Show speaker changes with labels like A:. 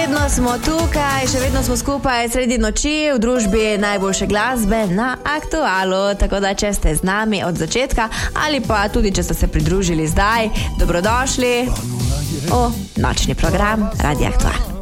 A: Vedno smo tukaj, še vedno smo skupaj sredi noči v družbi najboljše glasbe na Aktualu. Tako da, če ste z nami od začetka ali pa tudi, če ste se pridružili zdaj, dobrodošli v nočni program Radia Aktual.